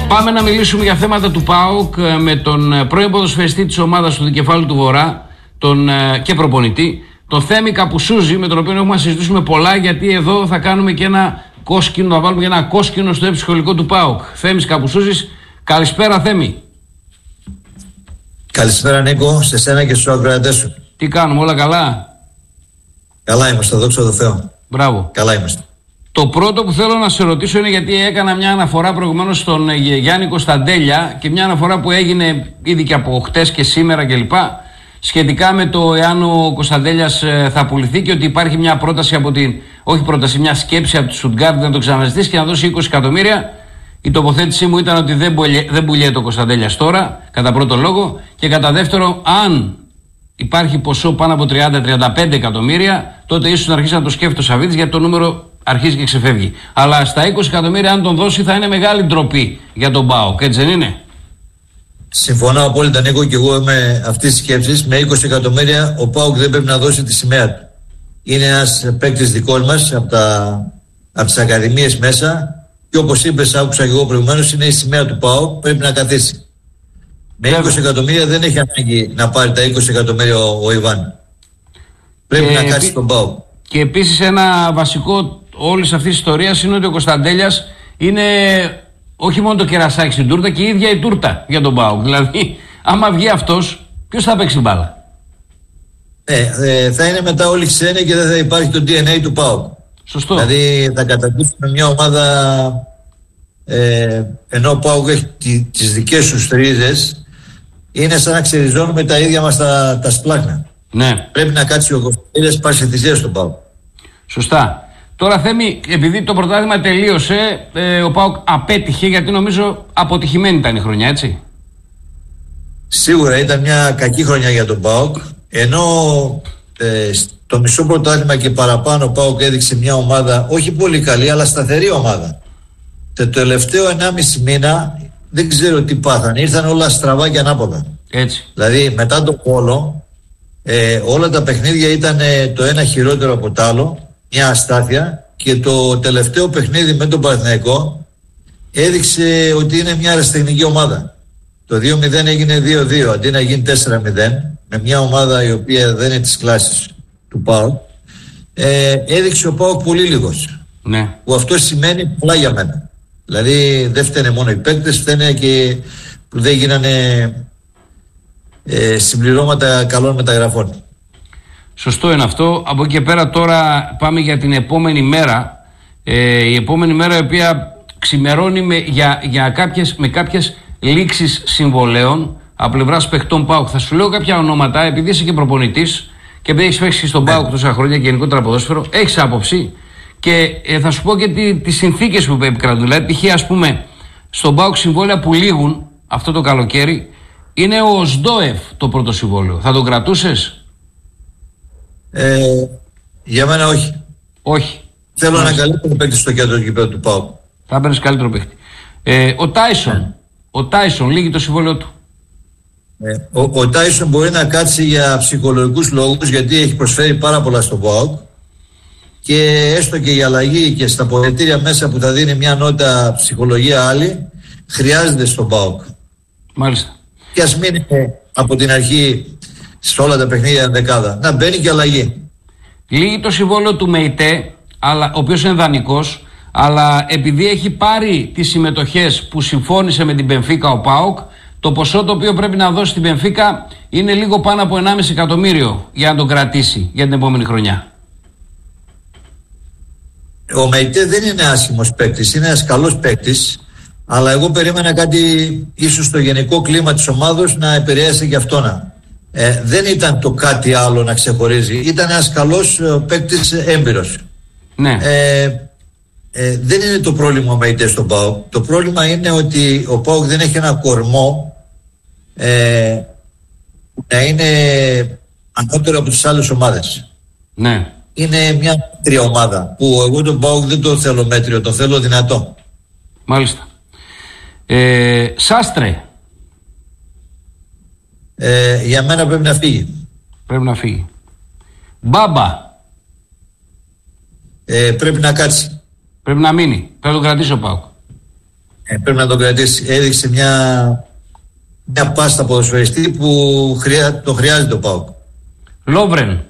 Πάμε να μιλήσουμε για θέματα του ΠΑΟΚ με τον πρώην ποδοσφαιριστή της ομάδας του Δικεφάλου του Βορρά και προπονητή, τον Θέμη Καπουσούζη, με τον οποίο έχουμε να συζητήσουμε πολλά, γιατί εδώ θα κάνουμε και ένα κόσκινο, θα βάλουμε και ένα κόσκινο στο ψυχολογικό του ΠΑΟΚ. Θέμης Καπουσούζης, καλησπέρα Θέμη. Καλησπέρα Νίκο, σε σένα και στους ακροατές σου. Τι κάνουμε, όλα καλά? Καλά είμαστε, δόξα τω Θεώ. Μπράβο. Καλά είμαστε. Το πρώτο που θέλω να σε ρωτήσω είναι, γιατί έκανα μια αναφορά προηγουμένως στον Γιάννη Κωνσταντέλια και μια αναφορά που έγινε ήδη και από χτες και σήμερα κλπ. Σχετικά με το εάν ο Κωνσταντέλιας θα πουληθεί και ότι υπάρχει μια πρόταση από μια σκέψη από τη Στουτγκάρδη να το ξαναζητήσει και να δώσει 20 εκατομμύρια. Η τοποθέτησή μου ήταν ότι δεν πουλιέται ο Κωνσταντέλιας τώρα, κατά πρώτο λόγο, και κατά δεύτερο, αν υπάρχει ποσό πάνω από 30-35 εκατομμύρια, τότε ίσως να αρχίσει να το σκέφτεται ο Σαββίδης, γιατί το νούμερο αρχίζει και ξεφεύγει. Αλλά στα 20 εκατομμύρια, αν τον δώσει, θα είναι μεγάλη ντροπή για τον ΠΑΟΚ, έτσι δεν είναι? Συμφωνώ απόλυτα Νίκο, και εγώ είμαι αυτής της σκέψης. Με 20 εκατομμύρια ο ΠΑΟΚ δεν πρέπει να δώσει τη σημαία του. Είναι ένας παίκτης δικός μας από τις ακαδημίες μέσα, και όπως είπες, άκουσα και εγώ προηγουμένως, είναι η σημαία του ΠΑΟΚ, πρέπει να καθίσει. Με 20 εκατομμύρια δεν έχει ανάγκη να πάρει τα 20 εκατομμύρια ο Ιβάν. Πρέπει να κάτσει τον ΠΑΟΚ. Και επίσης ένα βασικό όλης αυτής της ιστορίας είναι ότι ο Κωνσταντέλιας είναι όχι μόνο το κερασάκι στην τούρτα, και η ίδια η τούρτα για τον ΠΑΟΚ. Δηλαδή, άμα βγει αυτός, ποιος θα παίξει μπάλα? Θα είναι μετά όλοι ξένοι και δεν θα υπάρχει το DNA του ΠΑΟΚ. Σωστό. Δηλαδή θα κατακτήσουμε μια ομάδα, ενώ ο ΠΑΟΚ έχει τις δικές του ρίζες, είναι σαν να ξεριζώνουμε τα ίδια μας τα σπλάχνα. Ναι. Πρέπει να κάτσει ο Κωνσταντέλιας, πάρει σε θυσία στον ΠΑΟΚ. Σωστά. Τώρα Θέμη, επειδή το πρωτάθλημα τελείωσε, ο ΠΑΟΚ απέτυχε, γιατί νομίζω αποτυχημένη ήταν η χρονιά, έτσι? Σίγουρα ήταν μια κακή χρονιά για τον ΠΑΟΚ, ενώ το μισό πρωτάθλημα και παραπάνω ο ΠΑΟΚ έδειξε μια ομάδα όχι πολύ καλή, αλλά σταθερή ομάδα. Το τελευταίο 1,5 μήνα δεν ξέρω τι πάθανε, ήρθαν όλα στραβά και ανάποδα. Έτσι. Δηλαδή μετά το πόλο όλα τα παιχνίδια ήταν το ένα χειρότερο από το άλλο, μια αστάθεια, και το τελευταίο παιχνίδι με τον Παναθηναϊκό έδειξε ότι είναι μια αεραστεχνική ομάδα. Το 2-0 έγινε 2-2 αντί να γίνει 4-0, με μια ομάδα η οποία δεν είναι της κλάσης του ΠΑΟΚ. Έδειξε ο ΠΑΟΚ πολύ λίγος. Ναι. Που αυτό σημαίνει πολλά για μένα. Δηλαδή δεν φταίνε μόνο οι παίκτες, φταίνε και που δεν γίνανε συμπληρώματα καλών μεταγραφών. Σωστό είναι αυτό. Από εκεί και πέρα τώρα πάμε για την επόμενη μέρα. Η επόμενη μέρα, η οποία ξημερώνει με κάποιες λήξεις συμβολέων από πλευράς παιχτών ΠΑΟΚ. Θα σου λέω κάποια ονόματα, επειδή είσαι και προπονητής και επειδή έχεις παίξει στον ΠΑΟΚ τόσα χρόνια και γενικότερα ποδόσφαιρο, έχεις άποψη, και θα σου πω και τις συνθήκες που επικρατούν. Δηλαδή, π.χ. ας πούμε, στον ΠΑΟΚ συμβόλαια που λήγουν αυτό το καλοκαίρι είναι ο Σντόεφ το πρώτο συμβόλαιο. Θα τον κρατούσες? Για μένα όχι. Όχι. Θέλω ένα καλύτερο παίκτη στο κέντρο γηπέδου του ΠΑΟΚ. Θα έμπαινες καλύτερο παίκτη. Ο Τάισον. Ο Τάισον λύγει το συμβόλαιο του. Ο Τάισον μπορεί να κάτσει για ψυχολογικούς λόγους, γιατί έχει προσφέρει πάρα πολλά στον ΠΑΟΚ, και έστω και η αλλαγή και στα ποδητήρια μέσα που θα δίνει μια νότα ψυχολογία άλλη, χρειάζεται στον ΠΑΟΚ. Μάλιστα. Και ας μην είναι από την αρχή σε όλα τα παιχνίδια δεκάδα. Να μπαίνει και αλλαγή. Λύγει το συμβόλαιο του ΜΕΙΤΕ, ο οποίος είναι δανεικός, αλλά επειδή έχει πάρει τις συμμετοχές που συμφώνησε με την Μπενφίκα ο ΠΑΟΚ, το ποσό το οποίο πρέπει να δώσει στην Μπενφίκα είναι λίγο πάνω από 1,5 εκατομμύριο για να τον κρατήσει για την επόμενη χρονιά. Ο ΜΕΙΤΕ δεν είναι άσχημος παίκτης, είναι ένας καλός παίκτης, αλλά εγώ περίμενα κάτι ίσως στο γενικό κλίμα της ομάδος να επηρέασε και αυτόνα. Δεν ήταν το κάτι άλλο να ξεχωρίζει, ήταν ένας καλός παίκτης έμπειρος. Ναι. Δεν είναι το πρόβλημα ο ΜΕΙΤΕ στον ΠΑΟΚ. Το πρόβλημα είναι ότι ο ΠΑΟΚ δεν έχει ένα κορμό να είναι ανώτερο από τις άλλες ομάδες. Ναι. Είναι μια μέτρια ομάδα που εγώ τον ΠΑΟΚ δεν το θέλω μέτριο, το θέλω δυνατό. Μάλιστα. Σάστρε. Για μένα πρέπει να φύγει. Πρέπει να φύγει. Μπάμπα. Πρέπει να κάτσει. Πρέπει να μείνει. Πρέπει να τον κρατήσει ο ΠΑΟΚ. Πρέπει να τον κρατήσει. Έδειξε μια πάστα ποδοσφαιριστή που το χρειάζεται ο ΠΑΟΚ. Λόβρεν.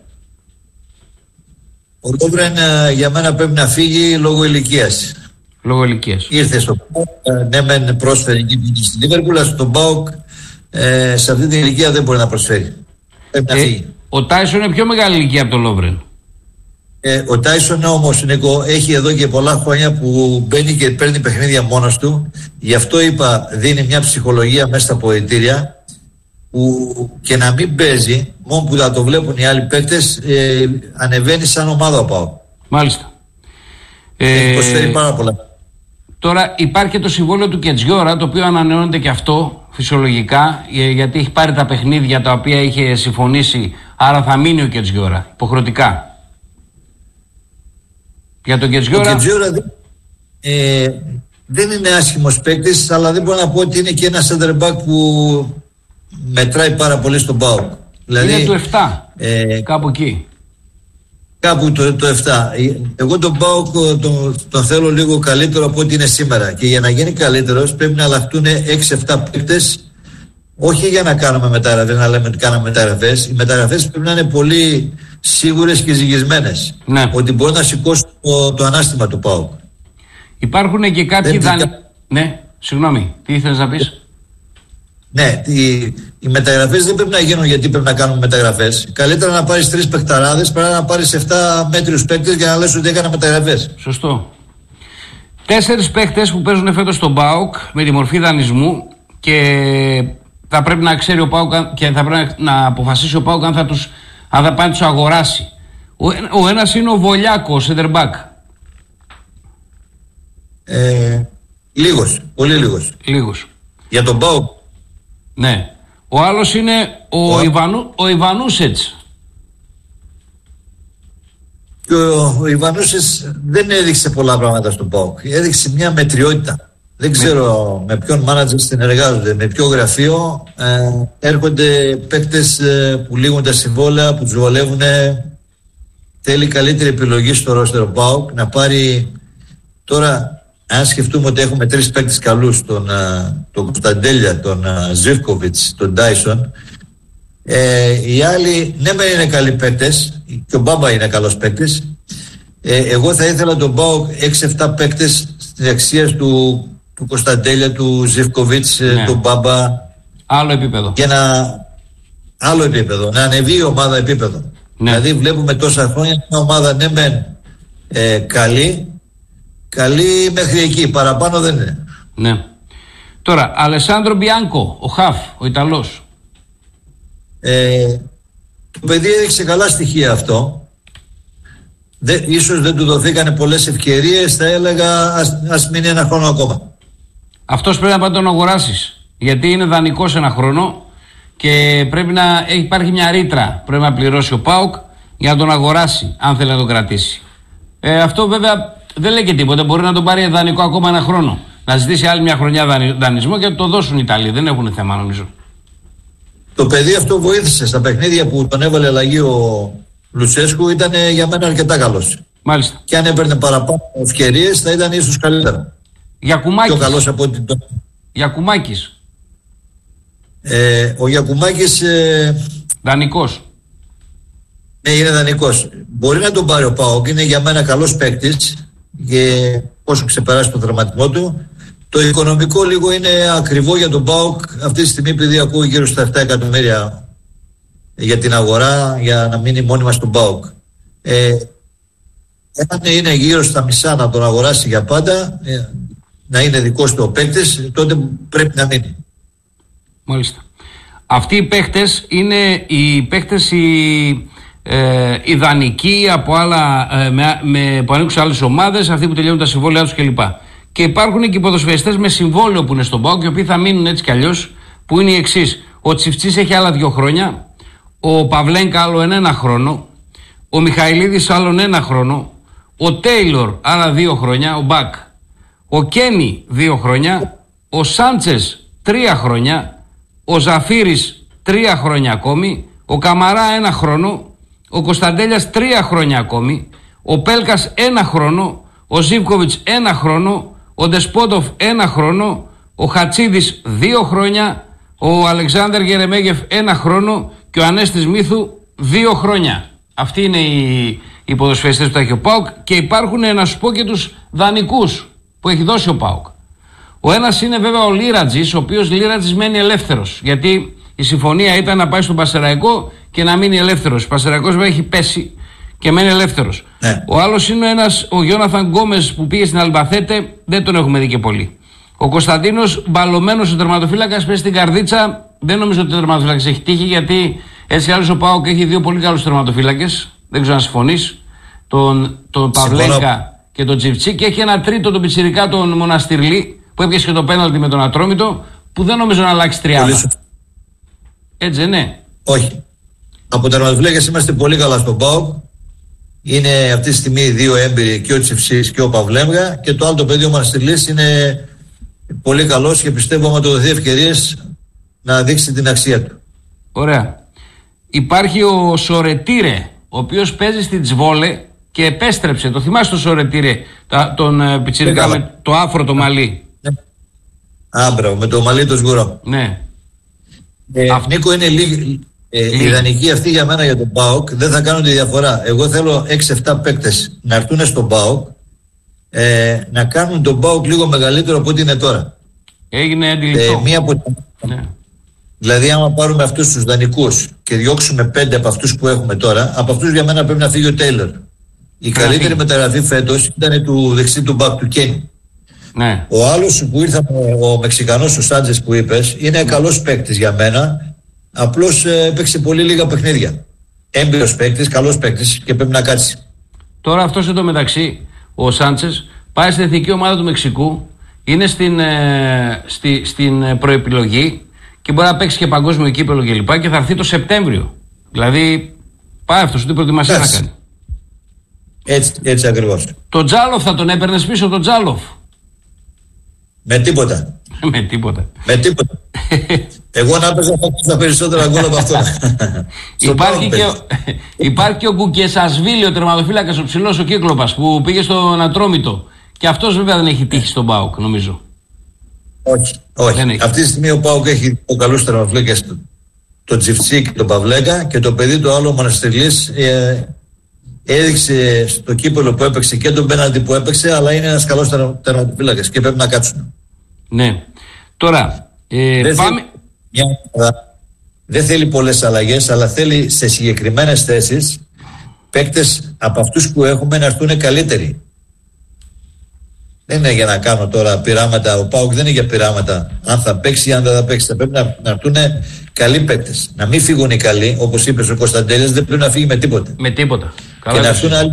Ο Λόβρεν για μένα πρέπει να φύγει λόγω ηλικίας. Λόγω ηλικίας. Ήρθε στο ΠΑΟΚ, ναι μεν πρόσφερε εκεί στη Λίβερπουλ, αλλά στον ΠΑΟΚ σε αυτή την ηλικία δεν μπορεί να προσφέρει. Πρέπει να φύγει. Ο Τάισον είναι πιο μεγάλη ηλικία από τον Λόβρεν. Ο Τάισον όμως, Νίκο, έχει εδώ και πολλά χρόνια που μπαίνει και παίρνει παιχνίδια μόνος του. Γι' αυτό είπα, δίνει μια ψυχολογία μέσα στα αποδυτήρια που και να μην παίζει, μόνο που θα το βλέπουν οι άλλοι παίκτες, ανεβαίνει σαν ομάδα ο ΠΑΟΚ. Μάλιστα. Έχει προσφέρει πάρα πολλά. Τώρα υπάρχει και το συμβόλαιο του Κετζιόρα, το οποίο ανανεώνεται και αυτό φυσιολογικά, γιατί έχει πάρει τα παιχνίδια τα οποία είχε συμφωνήσει, άρα θα μείνει ο Κετζιόρα υποχρεωτικά. Για τον Κετζιόρα. Ο Κετζιόρα δεν είναι άσχημος παίκτης, αλλά δεν μπορώ να πω ότι είναι και ένα center back που μετράει πάρα πολύ στον ΠΑΟΚ. Δηλαδή, είναι το 7, κάπου εκεί. Κάπου το 7. Εγώ τον ΠΑΟΚ τον θέλω λίγο καλύτερο από ό,τι είναι σήμερα. Και για να γίνει καλύτερος πρέπει να αλλάχτούν 6-7 παίκτες, όχι για να κάνουμε μεταγραφές, να λέμε ότι κάναμε μεταγραφές. Οι μεταγραφές πρέπει να είναι πολύ σίγουρες και ζυγισμένες. Ναι. Ότι μπορεί να σηκώσει το ανάστημα του ΠΑΟΚ. Υπάρχουν και κάποιοι Ναι, συγγνώμη, τι ήθελες να πεις? Ναι, οι μεταγραφές δεν πρέπει να γίνουν γιατί πρέπει να κάνουμε μεταγραφές. Καλύτερα να πάρεις 3 παιχταράδες παρά να πάρεις 7 μέτριους παίκτες για να λες ότι έκανα μεταγραφές. Σωστό. 4 παίκτες που παίζουν φέτος στον ΠΑΟΚ με τη μορφή δανεισμού και θα πρέπει να ξέρει ο ΠΑΟΚ και θα πρέπει να αποφασίσει ο ΠΑΟΚ αν θα πάει να τους αγοράσει. Ο ένας είναι ο Βολιάκο, ο center back. Λίγος, πολύ λίγος. Λίγος. Για τον ΠΑΟΚ. Ναι. Ο άλλος είναι ο Ιβανούσετς. Και ο Ιβανούσετς δεν έδειξε πολλά πράγματα στον ΠΑΟΚ. Έδειξε μια μετριότητα. Δεν ξέρω με ποιον μάνατζερ συνεργάζονται, με ποιο γραφείο. Έρχονται παίκτες που λήγουν τα συμβόλαια, που τους βολεύουν. Θέλει καλύτερη επιλογή στο ρόστερο ΠΑΟΚ να πάρει τώρα. Αν σκεφτούμε ότι έχουμε 3 παίκτες καλούς, τον Κωνσταντέλια, τον Ζίβκοβιτς, τον Τάισον, οι άλλοι ναι μεν είναι καλοί παίκτες και ο Μπάμπα είναι καλός παίκτης. Εγώ θα ήθελα τον ΠΑΟΚ 6-7 παίκτες στις αξίες του Κωνσταντέλια, του Ζίβκοβιτς, τον Μπάμπα. Άλλο επίπεδο. Άλλο επίπεδο, να ανεβεί η ομάδα επίπεδο. Ναι. Δηλαδή βλέπουμε τόσα χρόνια μια ομάδα ναι μεν καλή μέχρι εκεί, παραπάνω δεν είναι. Ναι. Τώρα, Αλεσάνδρο Μπιάνκο, ο Χαφ, ο Ιταλός. Το παιδί έδειξε καλά στοιχεία αυτό. Ίσως δεν του δοθήκανε πολλές ευκαιρίες, θα έλεγα ας μείνει ένα χρόνο ακόμα. Αυτός πρέπει να πάει τον αγοράσεις, γιατί είναι δανεικός ένα χρόνο και πρέπει να υπάρχει μια ρήτρα, πρέπει να πληρώσει ο ΠΑΟΚ για να τον αγοράσει, αν θέλει να τον κρατήσει. Αυτό βέβαια δεν λέει και τίποτα. Μπορεί να τον πάρει δανεικό ακόμα ένα χρόνο. Να ζητήσει άλλη μια χρονιά δανεισμό και να το δώσουν οι Ιταλοί. Δεν έχουν θέμα, νομίζω. Το παιδί αυτό βοήθησε στα παιχνίδια που τον έβαλε αλλαγή ο Λουτσέσκου. Ήταν για μένα αρκετά καλός. Μάλιστα. Και αν έπαιρνε παραπάνω ευκαιρίες θα ήταν ίσως καλύτερα. Γιακουμάκης. Πιο καλός από ότι τον. Γιακουμάκης. Ο Γιακουμάκης. Δανεικός. Ναι, είναι δανεικός. Μπορεί να τον πάρει ο ΠΑΟΚ. Είναι για μένα καλός παίκτης. Και όσο ξεπεράσει τον τραυματισμό του. Το οικονομικό λίγο είναι ακριβό για τον ΠΑΟΚ αυτή τη στιγμή, επειδή ακούω γύρω στα 7 εκατομμύρια για την αγορά, για να μείνει μόνιμα στον ΠΑΟΚ. Αν είναι γύρω στα μισά να τον αγοράσει για πάντα, να είναι δικός του ο παίκτης, τότε πρέπει να μείνει. Μάλιστα. Αυτοί οι παίκτες είναι οι παίκτες ιδανικοί από άλλα, που ανήκουν σε άλλες ομάδες, αυτοί που τελειώνουν τα συμβόλαια τους κλπ. Και υπάρχουν και οι ποδοσφαιριστές με συμβόλαιο που είναι στον ΠΑΟΚ και οι οποίοι θα μείνουν έτσι κι αλλιώς, που είναι οι εξής. Ο Τσιφτσής έχει άλλα 2 χρόνια, ο Παυλένκα άλλο 1 χρόνο, ο Μιχαηλίδης άλλον 1 χρόνο, ο Τέιλορ άλλα 2 χρόνια, ο Μπακ, ο Κένι 2 χρόνια, ο Σάντσες 3 χρόνια, ο Ζαφύρης 3 χρόνια ακόμη, ο Καμαρά 1 χρόνο, ο Κωνσταντέλιας 3 χρόνια ακόμη, ο Πέλκας 1 χρόνο, ο Ζίβκοβιτς 1 χρόνο, ο Ντεσπότοφ 1 χρόνο, ο Χατσίδης 2 χρόνια, ο Αλεξάνδερ Γερεμέγεφ 1 χρόνο και ο Ανέστης Μύθου 2 χρόνια. Αυτοί είναι οι ποδοσφαιριστές που θα έχει ο ΠΑΟΚ και υπάρχουν, να σου πω, και τους δανεικούς που έχει δώσει ο ΠΑΟΚ. Ο ένας είναι βέβαια ο Λίρατζης, ο οποίος Λίρατζης μένει ελεύθερος, γιατί η συμφωνία ήταν να πάει στον Πασεραϊκό και να μείνει ελεύθερος. Ο Πασεραϊκός βέβαια έχει πέσει και μένει ελεύθερος. Ναι. Ο άλλος είναι ο Γιόναθαν Γκόμες που πήγε στην Αλμπαθέτε, δεν τον έχουμε δει και πολύ. Ο Κωνσταντίνος Μπαλωμένος, ο τερματοφύλακας, παίζει στην Καρδίτσα. Δεν νομίζω ότι ο τερματοφύλακας έχει τύχει, γιατί έτσι κι άλλως ο ΠΑΟΚ έχει 2 πολύ καλούς τερματοφύλακες. Δεν ξέρω αν συμφωνείς. Τον Παυλέγκα και τον Τζιφτσί, και έχει ένα τρίτο, τον πιτσιρικά, τον Μοναστηρλή, που έπιασε και το πέναλτι με τον Ατρόμητο, που δεν νομίζω να αλλάξει τριάδα. Έτσι, ναι. Όχι. Από τερματοφύλακες είμαστε πολύ καλά στον ΠΑΟΚ. Είναι αυτή τη στιγμή 2 έμπειροι, και ο Τσιφτσής και ο Παυλέγκα, και το άλλο το παιδί, ο Μοναστηρλής, είναι πολύ καλός και πιστεύω ότι του δοθεί ευκαιρίες να δείξει την αξία του. Ωραία. Υπάρχει ο Σορετήρε, ο οποίος παίζει στην Τσβόλε και επέστρεψε. Το θυμάσαι το Σορετήρε, τον πιτσιρικά με το άφρο το μαλλί? Άμπρα, με το μαλλί το σγουρό. Ναι. Νίκο, είναι η ιδανική αυτή για μένα για τον ΠΑΟΚ. Δεν θα κάνουν τη διαφορά. Εγώ θέλω 6-7 παίκτες να έρθουν στον ΠΑΟΚ, να κάνουν τον ΠΑΟΚ λίγο μεγαλύτερο από ό,τι είναι τώρα. Έγινε αντιληπτό. Ναι. Δηλαδή, άμα πάρουμε αυτούς τους δανεικούς και διώξουμε 5 από αυτούς που έχουμε τώρα, από αυτούς για μένα πρέπει να φύγει ο Τέιλορ. Η καλύτερη μεταγραφή φέτος ήταν του δεξί του μπακ του Κένι. Ναι. Ο άλλος που ήρθε, ο Μεξικανός, ο Σάντζες που είπες, είναι καλός παίκτης για μένα. Απλώς έπαιξε πολύ λίγα παιχνίδια. Έμπειρος παίκτης, καλός παίκτης και πρέπει να κάτσει. Τώρα αυτός εντωμεταξύ, ο Σάντσες, πάει στην εθνική ομάδα του Μεξικού, είναι στην προεπιλογή και μπορεί να παίξει και παγκόσμιο κύπελλο κλπ. Και θα έρθει το Σεπτέμβριο. Δηλαδή, πάει αυτός, τι προετοιμασία να κάνει. Έτσι ακριβώς. Το Τζάλοφ θα τον έπαιρνες πίσω, τον Τζάλοφ? Με τίποτα. Με τίποτα. Εγώ να παίζα τα περισσότερα γκολ από αυτό. Υπάρχει και ο Κουκεσασβίλη, ο τερματοφύλακας, ο ψηλός, ο Κύκλοπας, που πήγε στον Ατρόμητο. Και αυτός βέβαια δεν έχει τύχει στον ΠΑΟΚ, νομίζω. Όχι. Αυτή τη στιγμή ο ΠΑΟΚ έχει 2 καλούς τερματοφύλακες, τον Τζιφτσί και τον Παυλέγκα, και το παιδί το άλλο, ο Μοναστηρλής, έδειξε στο κύπελλο που έπαιξε και τον πέναλτι που έπαιξε, αλλά είναι ένας καλός τερματοφύλακας και πρέπει να κάτσουν. Ναι. Τώρα, δεν θέλει πολλές αλλαγές, αλλά θέλει σε συγκεκριμένες θέσεις παίκτες από αυτούς που έχουμε να έρθουν καλύτεροι. Δεν είναι για να κάνω τώρα πειράματα. Ο ΠΑΟΚ δεν είναι για πειράματα. Αν θα παίξει ή αν δεν θα παίξει, θα πρέπει να έρθουν καλοί παίκτες. Να μην φύγουν οι καλοί, όπως είπες ο Κωνσταντέλιας, δεν πρέπει να φύγει με τίποτα. Με τίποτα. Και να έρθουν άλλοι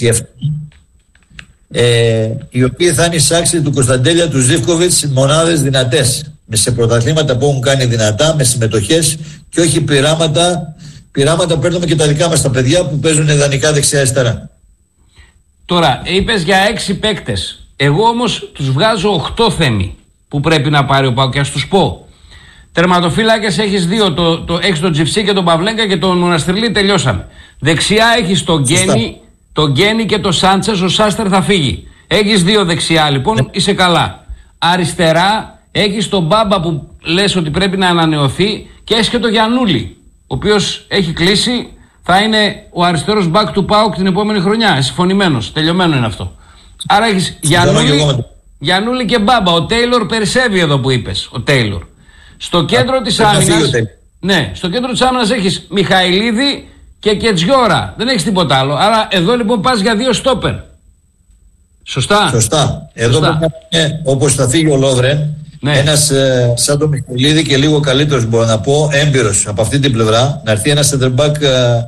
οι οποίοι θα είναι η σάξη του Κωνσταντέλια, του Ζίβκοβιτς, μονάδες δυνατές. Σε πρωταθλήματα που έχουν κάνει δυνατά, με συμμετοχές, και όχι πειράματα. Πειράματα παίρνουμε και τα δικά μας τα παιδιά που παίζουν ιδανικά δεξιά-αριστερά. Τώρα, είπες για 6 παίκτες. Εγώ όμως τους βγάζω 8 θέμη που πρέπει να πάρει ο ΠΑΟΚ, και ας τους πω. Τερματοφύλακες έχεις 2, έχεις τον Τζιφτσί και τον Παυλέγκα και τον Μοναστηρλή, τελειώσαμε. Δεξιά έχεις τον Γκένι και τον Σάντσες, ο Σάστερ θα φύγει. Έχεις 2 δεξιά, λοιπόν, είσαι καλά. Αριστερά έχεις τον Μπάμπα που λες ότι πρέπει να ανανεωθεί, και έχεις και τον Γιαννούλη, ο οποίος έχει κλείσει, θα είναι ο αριστερός μπακ του ΠΑΟΚ την επόμενη χρονιά. Συμφωνημένος, τελειωμένο είναι αυτό. Άρα έχεις Γιαννούλη και Μπάμπα. Ο Τέιλορ περισσεύει εδώ που είπες. Ο Τέιλορ. Στο κέντρο της άμυνας. Ναι, στο κέντρο της άμυνας έχεις Μιχαηλίδη και Κετζιόρα. Δεν έχεις τίποτα άλλο. Άρα εδώ λοιπόν πας για 2 στόπερ. Σωστά. Εδώ είναι, όπως θα φύγει ο Λόβρεν, ένας σαν τον Μιχαηλίδη και λίγο καλύτερος, μπορώ να πω, έμπειρος από αυτή την πλευρά, να έρθει ένας center back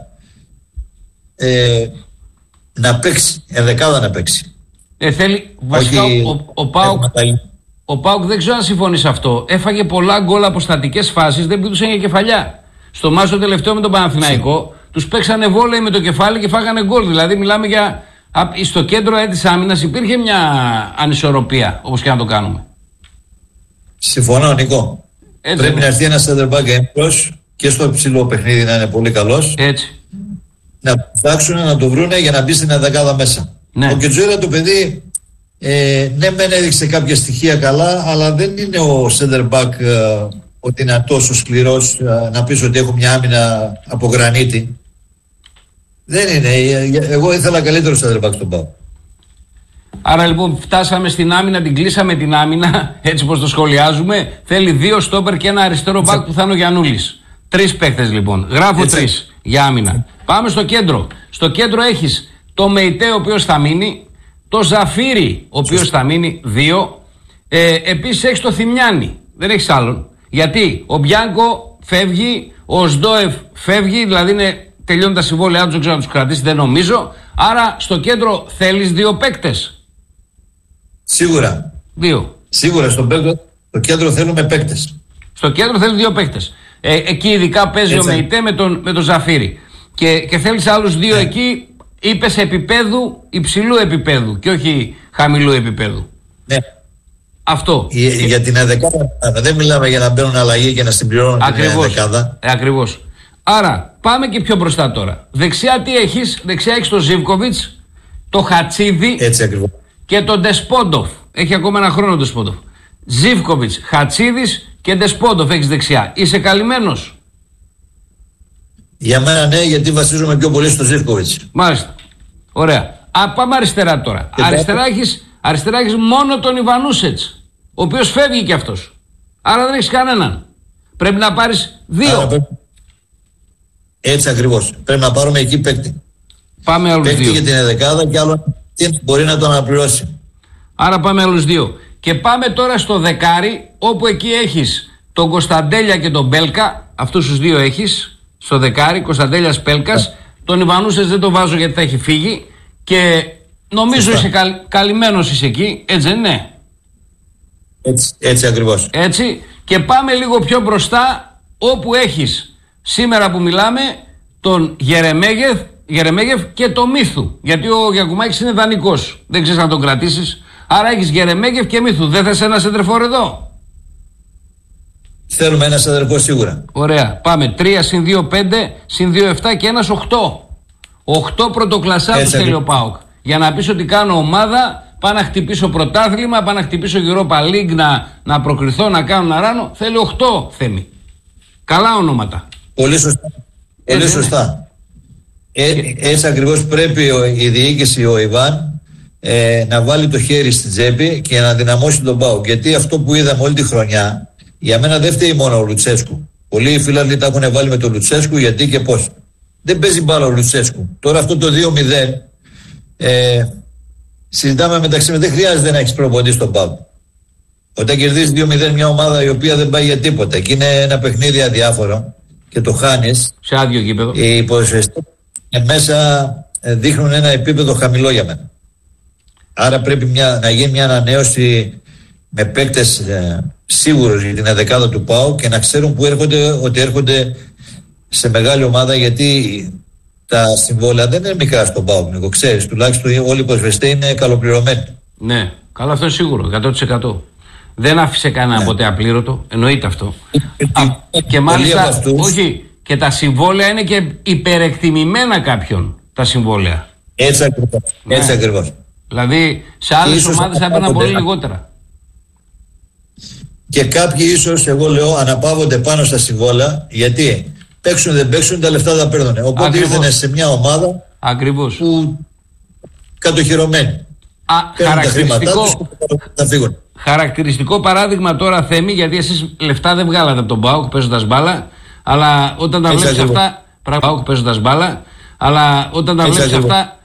να παίξει, ενδεκάδα να παίξει. Θέλει βασικά ο ΠΑΟΚ δεν ξέρω αν συμφωνεί σε αυτό. Έφαγε πολλά γκολ από στατικές φάσεις, δεν πήδουσαν για κεφαλιά. Στο μάτς το τελευταίο με τον Παναθηναϊκό τους παίξανε βόλεϊ με το κεφάλι και φάγανε γκολ. Δηλαδή μιλάμε για, στο κέντρο της άμυνας υπήρχε μια ανισορροπία, όπως και να το κάνουμε. Συμφωνώ, Νικό. Πρέπει να έρθει ένας center back έμπειρος και στο ψηλό παιχνίδι να είναι πολύ καλός. Έτσι. Να ψάξουν να το βρούνε για να μπει στην ενδεκάδα μέσα. Ναι. Ο Κετζούρα το παιδί Ναι, μεν έδειξε κάποια στοιχεία καλά, αλλά δεν είναι ο center back ο δυνατός, ο σκληρός, να πεις ότι έχω μια άμυνα από γρανίτη. Δεν είναι. Εγώ ήθελα καλύτερο center back στον ΠΑΟΚ. Άρα λοιπόν φτάσαμε στην άμυνα, την κλείσαμε την άμυνα, έτσι πως το σχολιάζουμε. Θέλει 2 στόπερ και ένα αριστερό μπακ που θα είναι ο Γιαννούλης. 3 παίκτες λοιπόν. Γράφω 3 για άμυνα. Πάμε στο κέντρο. Στο κέντρο έχεις το Μεϊτέ, ο οποίος θα μείνει. Το Ζαφίρι, ο οποίος θα μείνει 2. Επίσης έχεις το Θημιάνι. Δεν έχεις άλλον. Γιατί ο Μπιάνκο φεύγει, ο Σντόεφ φεύγει, δηλαδή τελειώνουν τα συμβόλαιά τους, δεν ξέρω να τους κρατήσει, δεν νομίζω. Άρα στο κέντρο θέλεις 2 παίκτες. Σίγουρα. 2. Σίγουρα στο κέντρο θέλουμε παίκτες. Στο κέντρο θέλει 2 παίκτες. Εκεί ειδικά παίζει ο Μεϊτέ με τον Ζαφίρι. Και θέλεις άλλους 2 εκεί, είπες επίπεδου, υψηλού επίπεδου και όχι χαμηλού επίπεδου. Ναι. Αυτό. Για την δεκάδα. Δεν μιλάμε για να μπαίνουν αλλαγή και να συμπληρώνουν την δεκάδα. Ακριβώς. Άρα πάμε και πιο μπροστά τώρα. Δεξιά τι έχεις? Δεξιά έχεις τον Ζίβκοβιτς, το Χατσίδη και τον Ντεσπόντοφ. Έχει ακόμα ένα χρόνο ο Ντεσπόντοφ. Ζίβκοβιτς, Χατσίδης και Ντεσπόντοφ έχεις δεξιά. Είσαι καλυμμένος? Για μένα ναι, γιατί βασίζομαι πιο πολύ στο Ζίβκοβιτς. Μάλιστα. Ωραία. Πάμε αριστερά τώρα. Αριστερά έχεις μόνο τον Ιβανούσετς, ο οποίος φεύγει κι αυτός. Άρα δεν έχεις κανέναν. Πρέπει να πάρεις 2. Έτσι ακριβώς. Πρέπει να πάρουμε εκεί παίκτη. Πάμε άλλους 2. Παίκτη για την δεκάδα και άλλο μπορεί να το αναπληρώσει. Άρα πάμε άλλους 2. Και πάμε τώρα στο δεκάρι, όπου εκεί έχεις τον Κωνσταντέλια και τον Μπέλκα. Αυτούς τους 2 έχεις στο δεκάρι, Κωνσταντέλιας Πέλκας. Τον Ιβανούσες δεν το βάζω γιατί θα έχει φύγει. Και νομίζω είσαι καλυμμένος είσαι εκεί, έτσι δεν είναι? Έτσι ακριβώς. Έτσι. Και πάμε λίγο πιο μπροστά, όπου έχεις σήμερα που μιλάμε τον Γερεμέγεφ και το Μίθου. Γιατί ο Γιακουμάκης είναι δανεικός. Δεν ξέρεις να τον κρατήσεις. Άρα έχεις Γερεμέγεφ και Μίθου. Δεν θες ένα σεντερφόρ εδώ? Θέλουμε ένα σεντερφόρ σίγουρα. Ωραία. Πάμε 3 συν 2 5 συν 2 7 και ένας 8. 8 πρωτοκλασσάτους θέλει ο ΠΑΟΚ. Για να πεις ότι κάνω ομάδα, πάω να χτυπήσω πρωτάθλημα, πάω να χτυπήσω Europa League, να προκριθώ, να κάνω να ράνω. Θέλει 8 θέμη. Καλά ονόματα. Πολύ σωστά. Πολύ σωστά. Έτσι ακριβώς πρέπει η διοίκηση, ο Ιβάν, να βάλει το χέρι στη τσέπη και να δυναμώσει τον ΠΑΟΚ. Γιατί αυτό που είδαμε όλη τη χρονιά, για μένα δεν φταίει μόνο ο Λουτσέσκου. Πολλοί φίλοι τα έχουν βάλει με τον Λουτσέσκου, γιατί και πώς. Δεν παίζει μπάλα ο Λουτσέσκου. Τώρα αυτό το 2-0 συζητάμε μεταξύ μας, δεν χρειάζεται να έχεις προπονητή στον ΠΑΟΚ. Όταν κερδίζει 2-0 μια ομάδα η οποία δεν πάει για τίποτα και είναι ένα παιχνίδι αδιάφορο και το χάνεις, σε άδειο γήπεδο, οι ποδοσφαιριστές μέσα δείχνουν ένα επίπεδο χαμηλό για μένα. Άρα πρέπει να γίνει μια ανανέωση με παίκτες σίγουρους για την δεκάδα του ΠΑΟ και να ξέρουν που έρχονται, ότι έρχονται σε μεγάλη ομάδα, γιατί τα συμβόλαια δεν είναι μικρά στον ΠΑΟ, Νίκο, ξέρεις, τουλάχιστον όλοι οι ποδοσφαιριστές είναι καλοπληρωμένοι. Ναι, καλά, αυτό είναι σίγουρο, 100%. Δεν άφησε κανένα ποτέ απλήρωτο, εννοείται αυτό. Και μάλιστα, όχι, και τα συμβόλαια είναι και υπερεκτιμημένα κάποιον, τα συμβόλαια. Έτσι ακριβώς. Ναι. Έτσι ακριβώς. Δηλαδή, σε άλλες ομάδες θα έπαιρναν πολύ λιγότερα. Και κάποιοι ίσως, εγώ λέω, αναπαύονται πάνω στα συμβόλαια, γιατί παίξουν δεν παίξουν, τα λεφτά τα παίρνουν. Οπότε ήρθαν σε μια ομάδα που κατοχυρωμένη. Χαρακτηριστικό παράδειγμα τώρα, Θέμη, γιατί εσείς λεφτά δεν βγάλατε από τον ΠΑΟΚ παίζοντας μπάλα, αλλά όταν τα βλέπεις αυτά. ΠΑΟΚ παίζοντας μπάλα, αλλά όταν τα βλέπεις αυτά,